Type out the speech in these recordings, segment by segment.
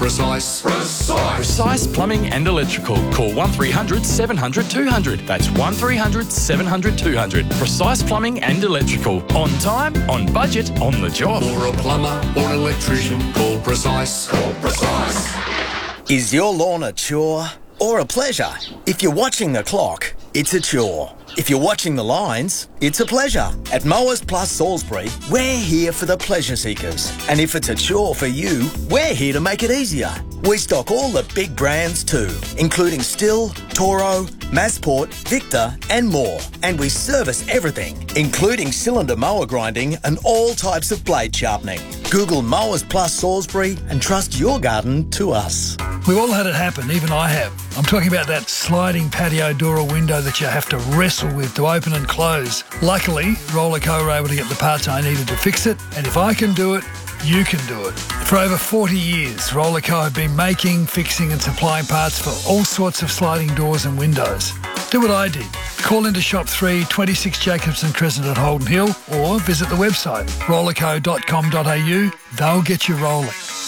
Precise. Precise Plumbing and Electrical. Call 1300 700 200. That's 1300 700 200. Precise Plumbing and Electrical. On time, on budget, on the job. For a plumber or an electrician, call Precise. Call Precise. Is your lawn a chore or a pleasure? If you're watching the clock, it's a chore. If you're watching the lines, it's a pleasure. At Mowers Plus Salisbury, we're here for the pleasure seekers. And if it's a chore for you, we're here to make it easier. We stock all the big brands too, including Stihl, Toro, Massport, Victor and more. And we service everything, including cylinder mower grinding and all types of blade sharpening. Google Mowers Plus Salisbury and trust your garden to us. We've all had it happen, even I have. I'm talking about that sliding patio door or window that you have to wrestle with to open and close. Luckily, Rollerco were able to get the parts I needed to fix it, and if I can do it, you can do it. For over 40 years, Rollerco have been making, fixing and supplying parts for all sorts of sliding doors and windows. Do what I did. Call into Shop 3, 26 Jacobson Crescent at Holden Hill, or visit the website rollerco.com.au. They'll get you rolling.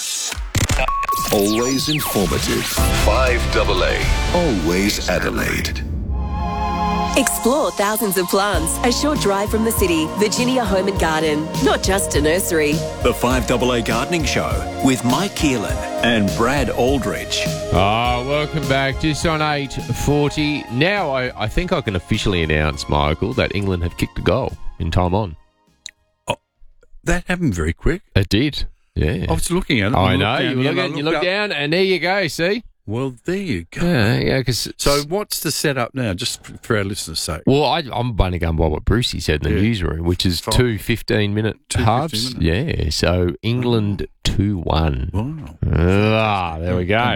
Always informative. 5AA. Always Adelaide. Explore thousands of plants a short drive from the city. Virginia Home and Garden, not just a nursery. The 5AA Gardening Show with Mike Keelan and Brad Aldridge. Welcome back. Just on 8:40. Now I think I can officially announce, Michael, that England have kicked a goal in time on. Oh, that happened very quick. It did, yeah. I was looking at it. I know. You look down, and there you go, see? Well, there you go. Yeah. So what's the setup now, just for our listeners' sake? Well, I'm only going by what Brucey said in the newsroom, which is 2 15-minute halves. Yeah, so England 2-1. Wow. There we go.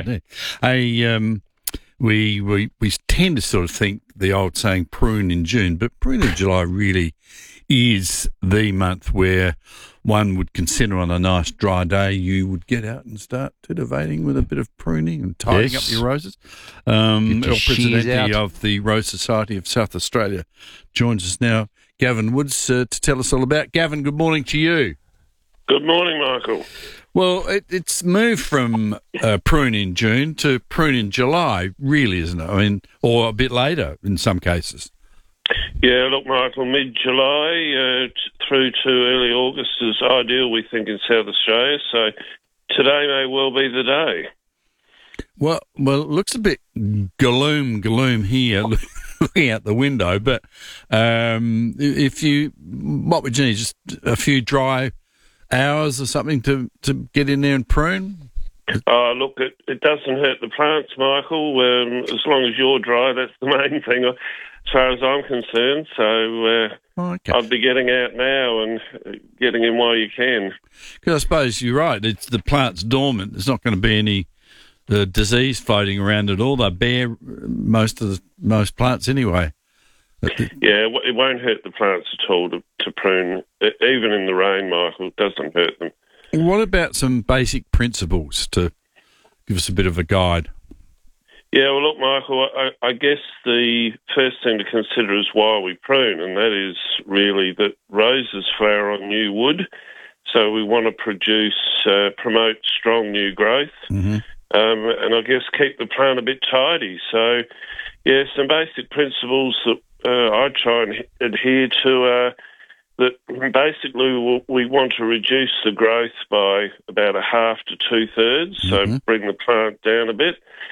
We tend to sort of think the old saying prune in June, but prune in July really is the month where one would consider on a nice dry day you would get out and start titivating with a bit of pruning and tidying up your roses. El Presidente of the Rose Society of South Australia joins us now, Gavin Woods, to tell us all about. Gavin, good morning to you. Good morning, Michael. Well, it's moved from prune in June to prune in July, really, isn't it? I mean, or a bit later in some cases. Yeah, look, Michael, mid-July through to early August is ideal, we think, in South Australia. So today may well be the day. Well, it looks a bit gloom here looking out the window. But what would you need? Just a few dry hours or something to get in there and prune? Look, it doesn't hurt the plants, Michael. As long as you're dry, that's the main thing as far as I'm concerned. So I'd be getting out now and getting in while you can. Because I suppose you're right. It's the plant's dormant. There's not going to be any disease floating around at all. They're bare, most plants anyway. Yeah, it won't hurt the plants at all to prune. Even in the rain, Michael, it doesn't hurt them. What about some basic principles to give us a bit of a guide? Yeah, well, look, Michael, I guess the first thing to consider is why we prune, and that is really that roses flower on new wood, so we want to promote strong new growth, and I guess keep the plant a bit tidy. So, yeah, some basic principles that I try and adhere to that basically we want to reduce the growth by about a half to 2/3, so bring the plant down a bit.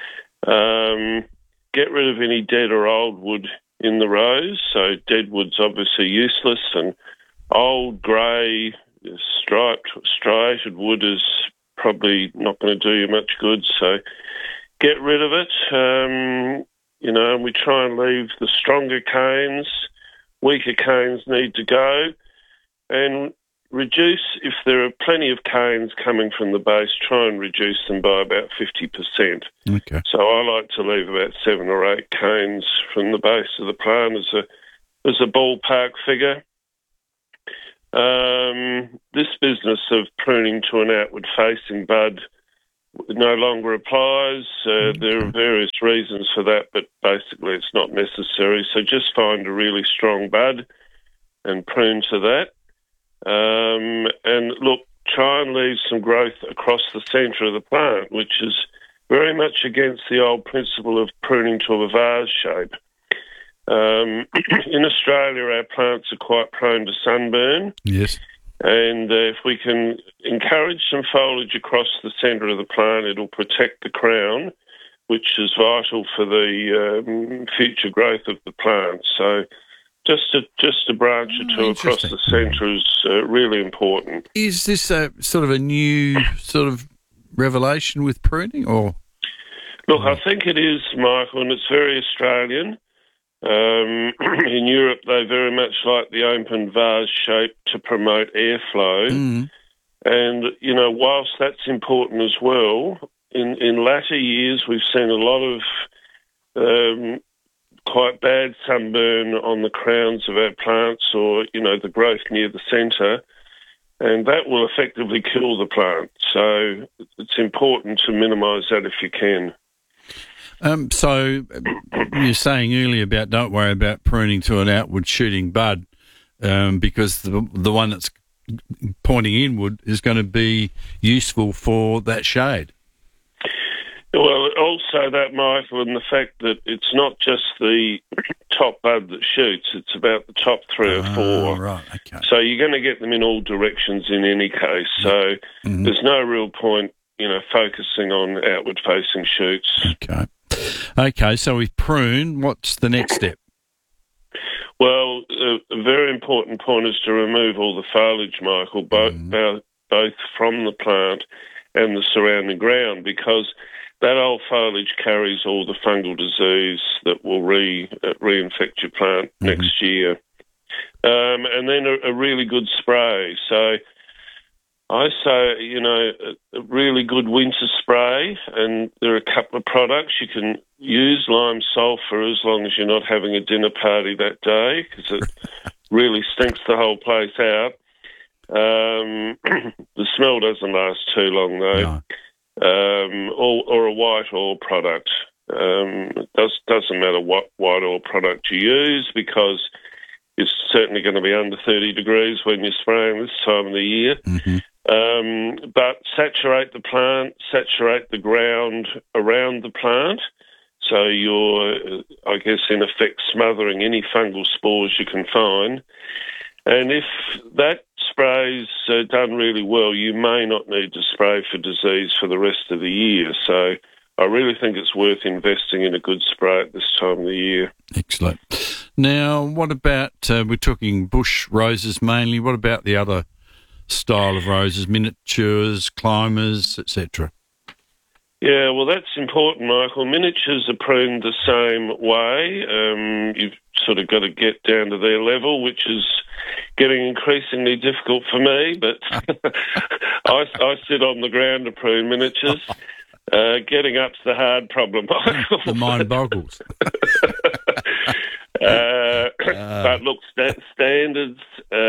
Get rid of any dead or old wood in the rose. So dead wood's obviously useless, and old grey, striped, striated wood is probably not going to do you much good. So get rid of it. And we try and leave the stronger canes. Weaker canes need to go, and reduce, if there are plenty of canes coming from the base, try and reduce them by about 50%. Okay. So I like to leave about 7 or 8 canes from the base of the plant as a ballpark figure. This business of pruning to an outward-facing bud no longer applies. There are various reasons for that, but basically it's not necessary. So just find a really strong bud and prune to that. And look, try and leave some growth across the centre of the plant, which is very much against the old principle of pruning to a vase shape. In Australia, our plants are quite prone to sunburn. Yes. And if we can encourage some foliage across the centre of the plant, it'll protect the crown, which is vital for the future growth of the plant. So just a branch or two across the centre is really important. Is this a sort of a new sort of revelation with pruning, or? Look, I think it is, Michael, and it's very Australian. In Europe, they very much like the open vase shape to promote airflow. Mm. And, whilst that's important as well, in latter years we've seen a lot of quite bad sunburn on the crowns of our plants or, the growth near the centre, and that will effectively kill the plant. So it's important to minimise that if you can. So you were saying earlier about don't worry about pruning to an outward shooting bud because the one that's pointing inward is going to be useful for that shade. Well, also that, Michael, and the fact that it's not just the top bud that shoots, it's about the top 3 or 4. Right, okay. So you're going to get them in all directions in any case. So there's no real point, focusing on outward-facing shoots. Okay, so we prune. What's the next step? Well, a very important point is to remove all the foliage, Michael, both from the plant and the surrounding ground, because that old foliage carries all the fungal disease that will reinfect your plant next year. And then a really good spray. So I say, a really good winter spray, and there are a couple of products. You can use lime sulphur as long as you're not having a dinner party that day, because it really stinks the whole place out. The smell doesn't last too long, though. No. Or a white oil product. It doesn't matter what white oil product you use, because it's certainly going to be under 30 degrees when you're spraying this time of the year. But saturate the plant, saturate the ground around the plant, so you're, I guess, in effect, smothering any fungal spores you can find. And if that spray's done really well, you may not need to spray for disease for the rest of the year. So I really think it's worth investing in a good spray at this time of the year. Excellent. Now, what about, we're talking bush roses mainly, what about the other style of roses, miniatures, climbers, etc.? Yeah, well, that's important, Michael. Miniatures are pruned the same way. You've sort of got to get down to their level, which is getting increasingly difficult for me, but I sit on the ground to prune miniatures. Getting up's the hard problem, Michael. The mind boggles. But look, standards,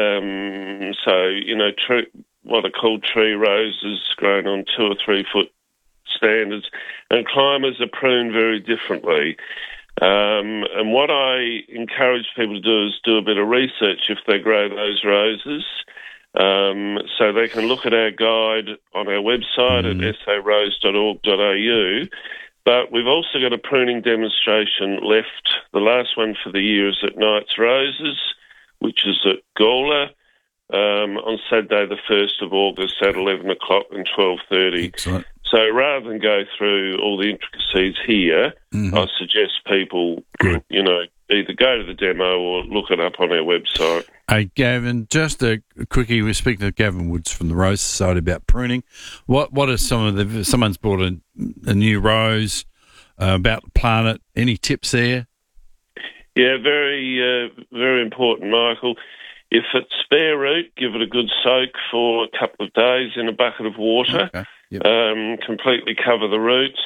what are called tree roses grown on 2 or 3 foot standards, and climbers are pruned very differently. And what I encourage people to do is do a bit of research if they grow those roses. So they can look at our guide on our website at sarose.org.au. But we've also got a pruning demonstration left. The last one for the year is at Knights Roses, which is at Gawler, on Saturday the 1st of August at 11 o'clock and 12:30. Excellent. So rather than go through all the intricacies here, I suggest people, either go to the demo or look it up on our website. Hey, Gavin, just a quickie. We're speaking to Gavin Woods from the Rose Society about pruning. What are some of someone's bought a new rose, about the planet. Any tips there? Yeah, very, very important, Michael. If it's spare root, give it a good soak for a couple of days in a bucket of water. Okay. Yep. Completely cover the roots.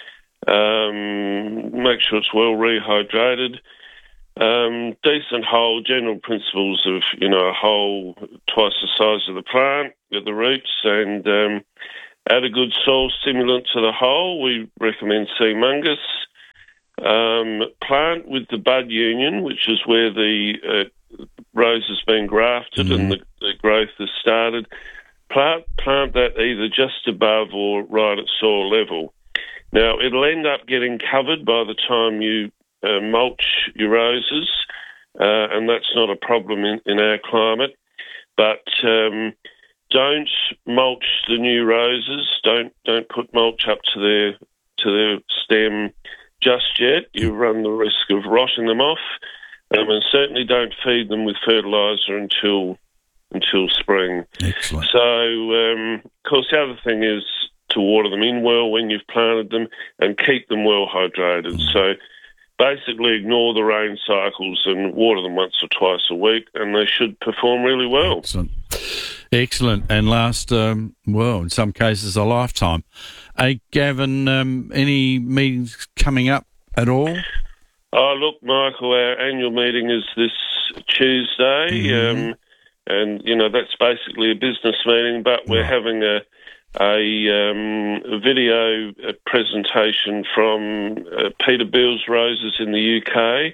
Make sure it's well rehydrated. Decent hole, general principles of, a hole twice the size of the plant with the roots, and add a good soil stimulant to the hole. We recommend sea mungus. Plant with the bud union, which is where the rose has been grafted and the growth has started. plant that either just above or right at soil level. Now, it'll end up getting covered by the time you mulch your roses, and that's not a problem in our climate. But don't mulch the new roses. Don't put mulch up to their stem just yet. You run the risk of rotting them off, and certainly don't feed them with fertiliser until spring. Excellent. So, of course, the other thing is to water them in well when you've planted them and keep them well hydrated. So basically ignore the rain cycles and water them once or twice a week, and they should perform really well. Excellent. And last, in some cases, a lifetime. Hey, Gavin, any meetings coming up at all? Oh, look, Michael, our annual meeting is this Tuesday, and, that's basically a business meeting, but we're having a video presentation from Peter Beale's Roses in the UK.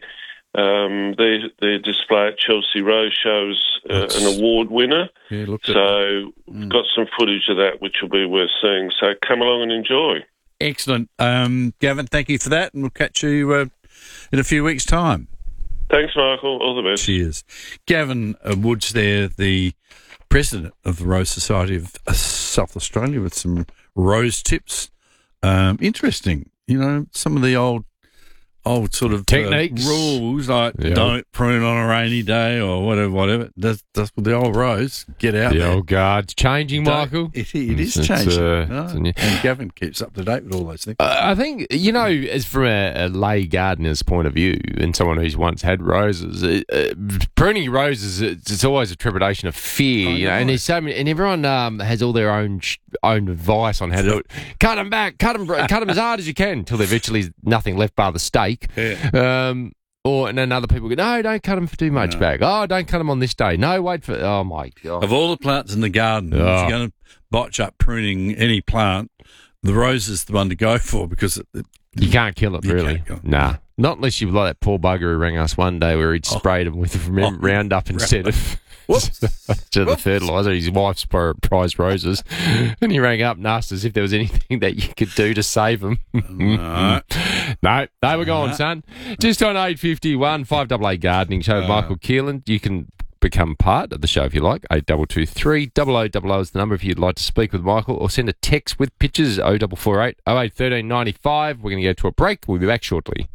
Their display at Chelsea Rose Show's an award winner. Yeah, got some footage of that which will be worth seeing. So come along and enjoy. Excellent. Gavin, thank you for that, and we'll catch you in a few weeks' time. Thanks, Michael. All the best. Cheers. Gavin Woods there, the president of the Rose Society of South Australia, with some rose tips. Interesting. Some of the old sort of techniques, rules, like don't prune on a rainy day or whatever. That's with the old rose. Get out there. The old guard's changing, Michael. It is changing. And Gavin keeps up to date with all those things. I think, as from a lay gardener's point of view, and someone who's once had roses, pruning roses, it's always a trepidation of fear, and there's so many, and everyone has all their own advice on how to do it. Cut them back, cut them as hard as you can until there's virtually nothing left bar the stake. Yeah. And then other people go, no, don't cut them for too much back. Oh, don't cut them on this day. No, wait for. Oh my God! Of all the plants in the garden, if you're going to botch up pruning any plant, the rose is the one to go for, because you can't kill it really. Nah, not unless you've like that poor bugger who rang us one day where he'd sprayed them with Roundup instead of. The fertiliser. His wife's prized roses, and he rang up and asked us if there was anything that you could do to save them. No, they were gone, son. Just on 8:51, 5AA Gardening Show with Michael Keelan. You can become part of the show if you like. 8223 0000 is the number if you'd like to speak with Michael, or send a text with pictures 0448 08 1395. We're going to go to a break. We'll be back shortly.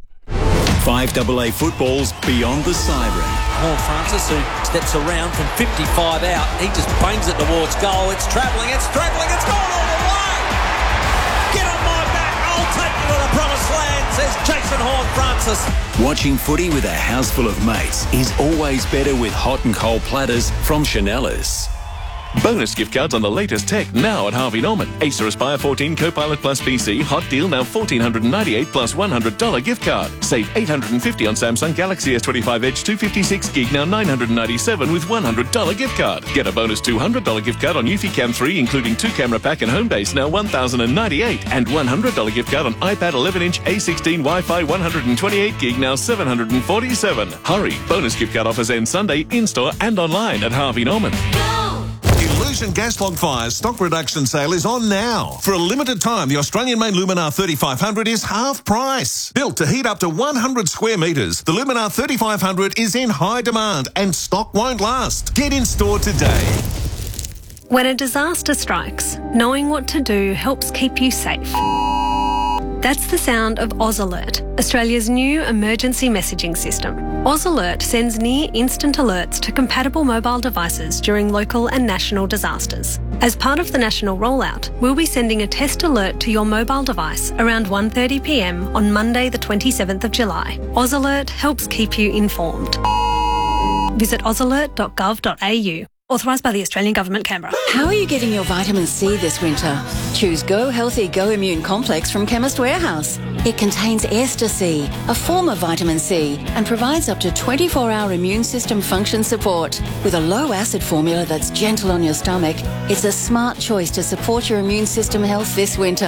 5AA Football's Beyond the Siren. Horn Francis, who steps around from 55 out. He just bangs it towards goal. It's travelling, it's gone all the way! Get on my back, I'll take you to the promised land, says Jason Horn Francis. Watching footy with a house full of mates is always better with hot and cold platters from Chanellas. Bonus gift cards on the latest tech now at Harvey Norman. Acer Aspire 14 Copilot Plus PC, hot deal now $1,498 plus $100 gift card. Save $850 on Samsung Galaxy S25 Edge 256 gig, now $997 with $100 gift card. Get a bonus $200 gift card on Eufy Cam 3, including 2-camera pack and home base, now $1,098, and $100 gift card on iPad 11-inch A16 Wi-Fi 128 gig, now $747. Hurry! Bonus gift card offers end Sunday in-store and online at Harvey Norman. Illusion gas log fires stock reduction sale is on now. For a limited time, the Australian-made Luminar 3500 is half price. Built to heat up to 100 square metres, the Luminar 3500 is in high demand and stock won't last. Get in store today. When a disaster strikes, knowing what to do helps keep you safe. That's the sound of Oz Alert, Australia's new emergency messaging system. Oz Alert sends near-instant alerts to compatible mobile devices during local and national disasters. As part of the national rollout, we'll be sending a test alert to your mobile device around 1:30 p.m. on Monday the 27th of July. Oz Alert helps keep you informed. Visit ozalert.gov.au. Authorised by the Australian Government, Canberra. How are you getting your vitamin C this winter? Choose Go Healthy Go Immune Complex from Chemist Warehouse. It contains Ester C, a form of vitamin C, and provides up to 24-hour immune system function support. With a low-acid formula that's gentle on your stomach, it's a smart choice to support your immune system health this winter.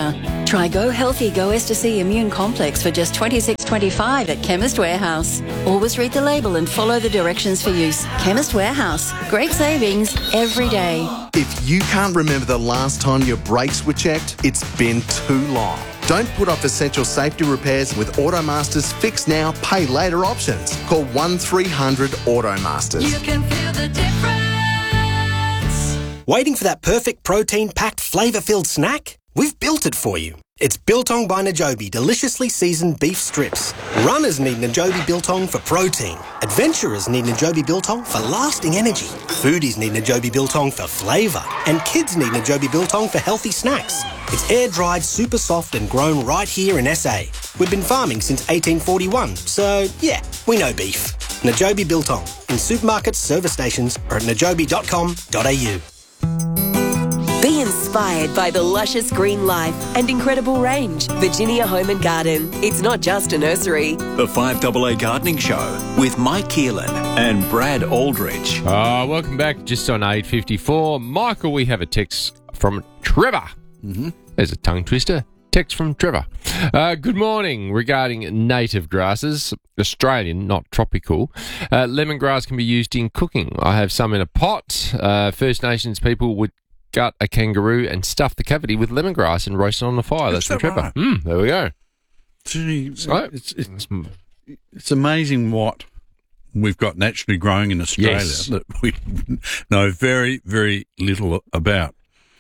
Try Go Healthy Go Ester C Immune Complex for just $26.25 at Chemist Warehouse. Always read the label and follow the directions for use. Chemist Warehouse. Great savings every day. If you can't remember the last time your brakes were checked, it's been too long. Don't put off essential safety repairs with Automaster's Fix Now, Pay Later options. Call 1300 Automasters. You can feel the difference. Waiting for that perfect protein-packed, flavour-filled snack? We've built it for you. It's Biltong by Najobi deliciously seasoned beef strips. Runners need Najobi Biltong for protein. Adventurers need Najobi Biltong for lasting energy. Foodies need Najobi Biltong for flavour. And kids need Najobi Biltong for healthy snacks. It's air-dried, super soft and grown right here in SA. We've been farming since 1841, so yeah, we know beef. Najobi Biltong in supermarkets, service stations or at najobi.com.au. Be inspired by the luscious green life and incredible range. Virginia Home and Garden. It's not just a nursery. The 5AA Gardening Show with Mike Keelan and Brad Aldridge. Welcome back. Just on 8:54. Michael, we have a text from Trevor. Mm-hmm. There's a tongue twister. Text from Trevor. Good morning. Regarding native grasses, Australian, not tropical, lemongrass can be used in cooking. I have some in a pot. First Nations people would gut a kangaroo and stuff the cavity with lemongrass and roast it on the fire. That's from Trevor. Right? There we go. Gee, so, it's amazing what we've got naturally growing in Australia that we know very, very little about.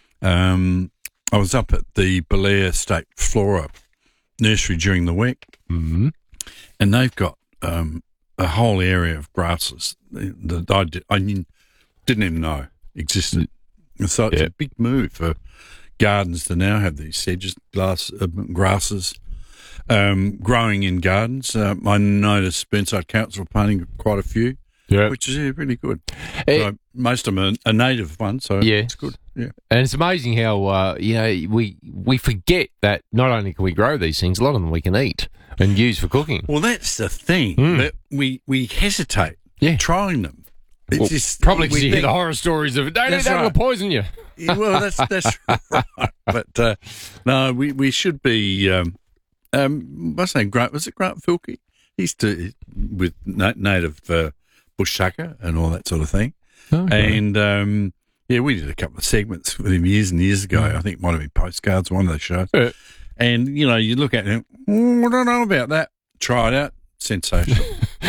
I was up at the Belair State Flora Nursery during the week, and they've got a whole area of grasses that I didn't even know existed. So it's a big move for gardens to now have these sedges, grasses growing in gardens. I noticed Burnside Council planting quite a few, which is really good. So most of them are native ones, so it's good. Yeah, and it's amazing how we forget that not only can we grow these things, a lot of them we can eat and use for cooking. Well, that's the thing that we hesitate trying them. Well, just, probably because you hear the horror stories of don't eat that, will poison you. Well, that's right. But no, we should be. What's his name? Was it Grant Filkey? He's with native bush tucker and all that sort of thing. Okay. And we did a couple of segments with him years and years ago. I think it might have been postcards, one of those shows. Yeah. And you look at him. I don't know about that. Try it out. Sensational.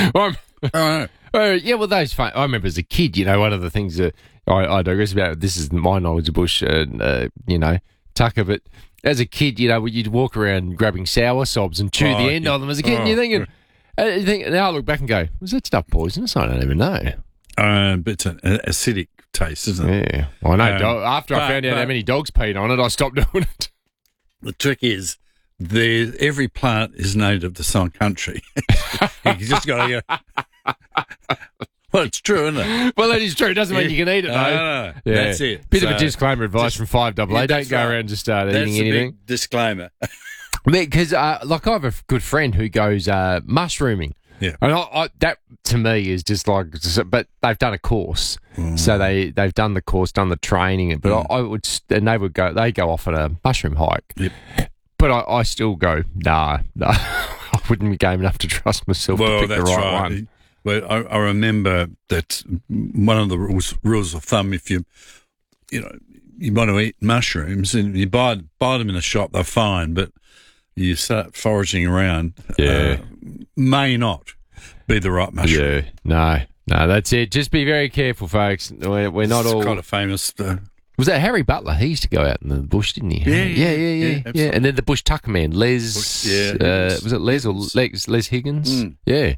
Well, those fun. I remember as a kid, one of the things that I digress about, this is my knowledge of bush, tucker, but as a kid, you'd walk around grabbing sour sobs and chew the end of them as a kid, and you're thinking, now I look back and go, was that stuff poisonous? I don't even know. But it's an acidic taste, isn't it? Yeah. Well, I know. After I found out how many dogs peed on it, I stopped doing it. The trick is, every plant is native to some country. You just got to go... Well, it's true, isn't it? Well, that is true. It doesn't mean you can eat it, though. No. Yeah. That's it. Bit of a disclaimer advice from 5AA. Don't go around and just start eating anything. Big disclaimer. Because, I have a good friend who goes mushrooming. Yeah. And that, to me, is just like... But they've done a course. So they've done the course, done the training. But they go off on a mushroom hike. Yep. But I still go, nah. I wouldn't be game enough to trust myself to pick the right one. Well, I remember that one of the rules of thumb, if you want to eat mushrooms and you buy them in a shop, they're fine, but you start foraging around, may not be the right mushroom. Yeah, no, that's it. Just be very careful, folks. We're not all kind of famous. Was that Harry Butler? He used to go out in the bush, didn't he? Yeah. And then the bush tucker man, Les. Was it Les or Les Higgins? Yeah.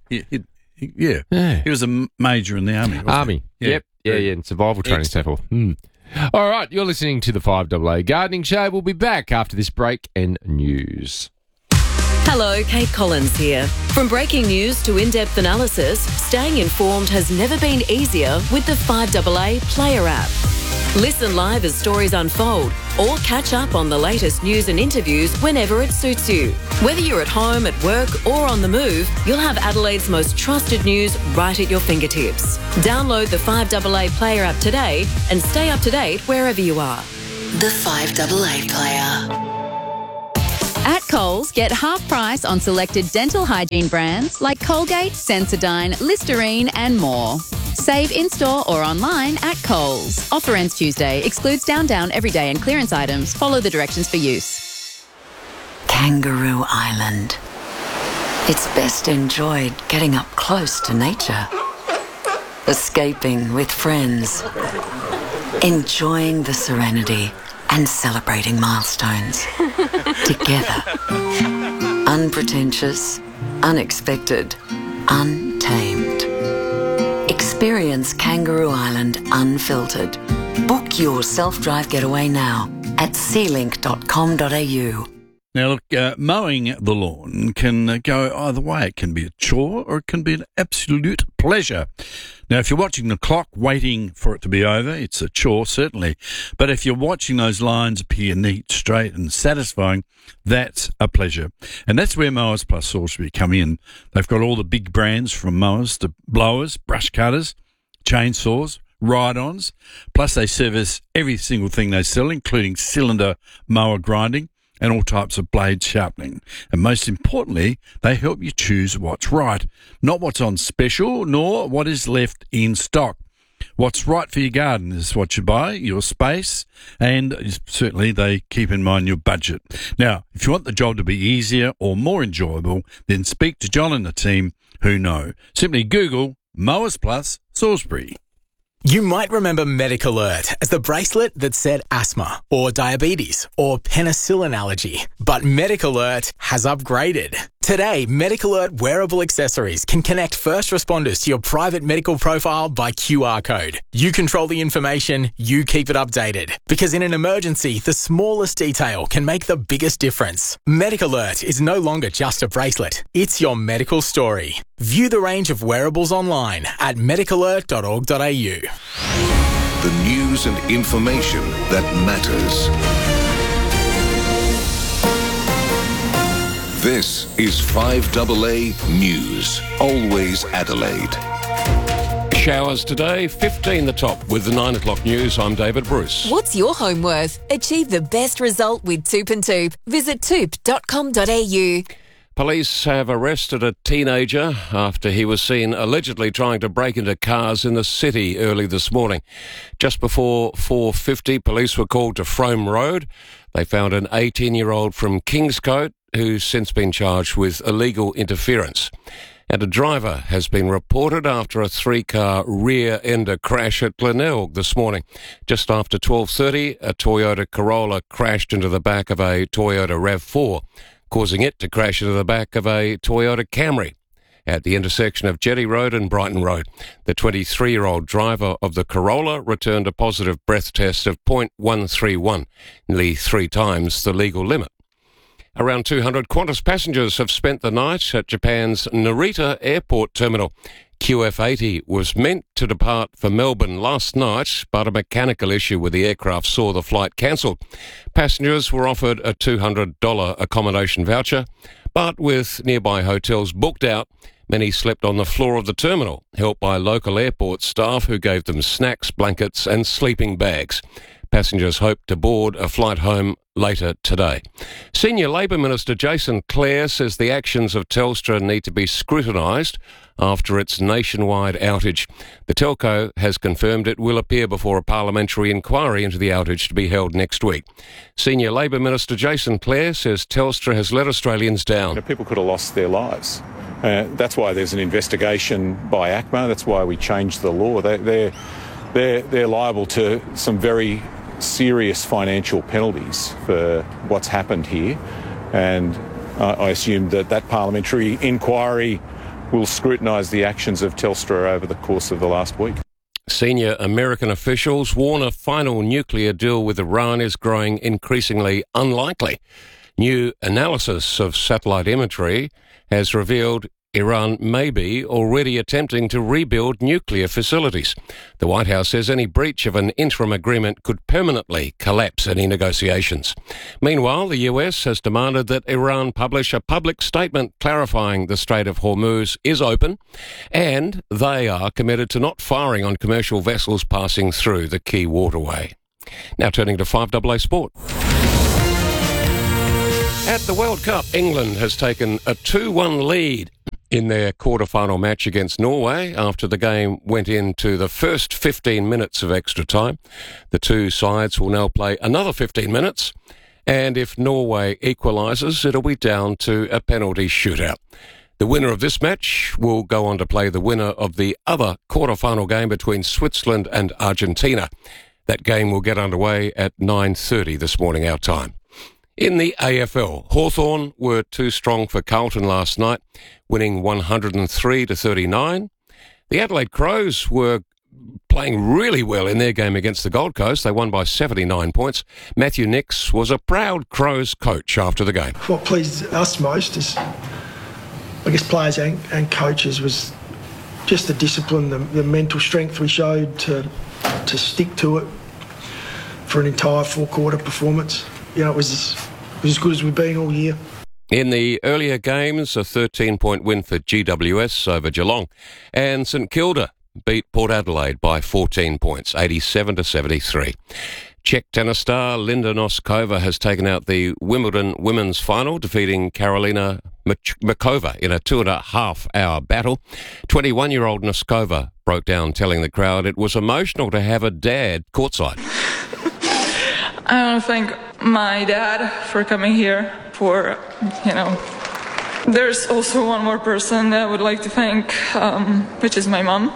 He was a major in the army. Army. Yeah. Yep. And survival training stuff. All right, you're listening to the 5AA Gardening Show. We'll be back after this break and news. Hello, Kate Collins here. From breaking news to in-depth analysis, staying informed has never been easier with the 5AA Player app. Listen live as stories unfold or catch up on the latest news and interviews whenever it suits you. Whether you're at home, at work or on the move, you'll have Adelaide's most trusted news right at your fingertips. Download the 5AA Player app today and stay up to date wherever you are. The 5AA Player. At Coles, get half price on selected dental hygiene brands like Colgate, Sensodyne, Listerine and more. Save in-store or online at Coles. Offer ends Tuesday. Excludes Down, everyday and clearance items. Follow the directions for use. Kangaroo Island. It's best enjoyed getting up close to nature. Escaping with friends. Enjoying the serenity and celebrating milestones. Together. Unpretentious, unexpected, untamed. Experience Kangaroo Island unfiltered. Book your self-drive getaway now at sealink.com.au. Now, look, mowing the lawn can go either way. It can be a chore or it can be an absolute pleasure. Now, if you're watching the clock waiting for it to be over, it's a chore, certainly. But if you're watching those lines appear neat, straight and satisfying, that's a pleasure. And that's where Mowers Plus Salisbury come in. They've got all the big brands from mowers to blowers, brush cutters, chainsaws, ride-ons. Plus, they service every single thing they sell, including cylinder mower grinding and all types of blade sharpening. And most importantly, they help you choose what's right, not what's on special, nor what is left in stock. What's right for your garden is what you buy, your space, and certainly they keep in mind your budget. Now, if you want the job to be easier or more enjoyable, then speak to John and the team who know. Simply Google Mowers Plus Salisbury. You might remember MedicAlert as the bracelet that said asthma or diabetes or penicillin allergy. But MedicAlert has upgraded. Today, MedicAlert wearable accessories can connect first responders to your private medical profile by QR code. You control the information, you keep it updated. Because in an emergency, the smallest detail can make the biggest difference. MedicAlert is no longer just a bracelet. It's your medical story. View the range of wearables online at medicalert.org.au. The news and information that matters. This is 5AA News. Always Adelaide. Showers today, 15 the top. With the 9 o'clock news, I'm David Bruce. What's your home worth? Achieve the best result with Toop and Toop. Visit toop.com.au. Police have arrested a teenager after he was seen allegedly trying to break into cars in the city early this morning. Just before 4:50, police were called to Frome Road. They found an 18-year-old from Kingscote who's since been charged with illegal interference. And a driver has been reported after a 3-car rear-ender crash at Glenelg this morning. Just after 12:30, a Toyota Corolla crashed into the back of a Toyota RAV4, causing it to crash into the back of a Toyota Camry at the intersection of Jetty Road and Brighton Road. The 23-year-old driver of the Corolla returned a positive breath test of 0.131, nearly 3 times the legal limit. Around 200 Qantas passengers have spent the night at Japan's Narita Airport Terminal. QF80 was meant to depart for Melbourne last night, but a mechanical issue with the aircraft saw the flight cancelled. Passengers were offered a $200 accommodation voucher, but with nearby hotels booked out, many slept on the floor of the terminal, helped by local airport staff who gave them snacks, blankets and sleeping bags. Passengers hope to board a flight home later today. Senior Labor Minister Jason Clare says the actions of Telstra need to be scrutinised after its nationwide outage. The telco has confirmed it will appear before a parliamentary inquiry into the outage to be held next week. Senior Labor Minister Jason Clare says Telstra has let Australians down. People could have lost their lives. That's why there's an investigation by ACMA. That's why we changed the law. They're liable to some very serious financial penalties for what's happened here, and I assume that parliamentary inquiry will scrutinise the actions of Telstra over the course of the last week. Senior American officials warn a final nuclear deal with Iran is growing increasingly unlikely. New analysis of satellite imagery has revealed Iran may be already attempting to rebuild nuclear facilities. The White House says any breach of an interim agreement could permanently collapse any negotiations. Meanwhile, the US has demanded that Iran publish a public statement clarifying the Strait of Hormuz is open, and they are committed to not firing on commercial vessels passing through the key waterway. Now turning to 5AA Sport. At the World Cup, England has taken a 2-1 lead in their quarter-final match against Norway after the game went into the first 15 minutes of extra time. The two sides will now play another 15 minutes, and if Norway equalises, it'll be down to a penalty shootout. The winner of this match will go on to play the winner of the other quarter-final game between Switzerland and Argentina. That game will get underway at 9:30 this morning, our time. In the AFL, Hawthorn were too strong for Carlton last night, winning 103-39. The Adelaide Crows were playing really well in their game against the Gold Coast. They won by 79 points. Matthew Nix was a proud Crows coach after the game. What pleased us most is, I guess, players and coaches was just the discipline, the mental strength we showed to stick to it for an entire four-quarter performance. You know, it was as good as we've been all year. In the earlier games, a 13-point win for GWS over Geelong, and St Kilda beat Port Adelaide by 14 points, 87-73. Czech tennis star Linda Noskova has taken out the Wimbledon women's final, defeating Karolina Muchova in a 2.5-hour battle. 21-year-old Noskova broke down, telling the crowd it was emotional to have a dad courtside. I want to thank my dad for coming here, there's also one more person that I would like to thank, which is my mom.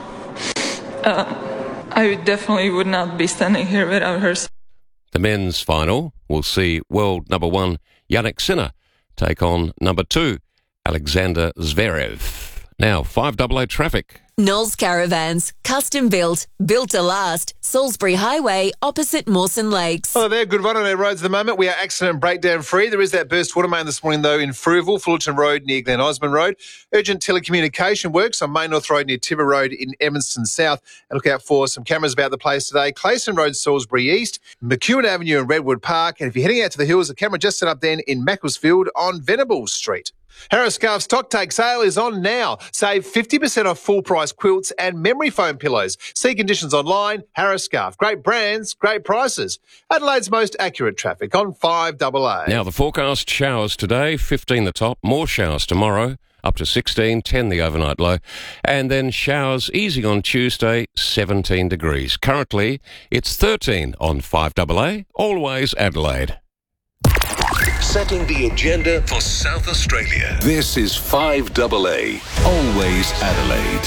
I definitely would not be standing here without her. The men's final will see world number 1 Yannick Sinner take on number 2 Alexander Zverev. Now, 5AA traffic. Knowles Caravans, custom built, built to last. Salisbury Highway, opposite Mawson Lakes. Hello there, good run on our roads at the moment. We are accident and breakdown free. There is that burst water main this morning, though, in Fruiville, Fullerton Road near Glen Osmond Road. Urgent telecommunication works on Main North Road near Tiver Road in Evanston South. And look out for some cameras about the place today. Clayson Road, Salisbury East, McEwen Avenue and Redwood Park. And if you're heading out to the hills, the camera just set up then in Macclesfield on Venables Street. Harris Scarf stock take sale is on now. Save 50% off full price quilts and memory foam pillows. See conditions online. Harris Scarf. Great brands, great prices. Adelaide's most accurate traffic on 5AA. Now the forecast: showers today, 15 the top, more showers tomorrow, up to 16, 10 the overnight low, and then showers easing on Tuesday, 17 degrees. Currently, it's 13 on 5AA, always Adelaide. Setting the agenda for South Australia. This is 5AA, always Adelaide.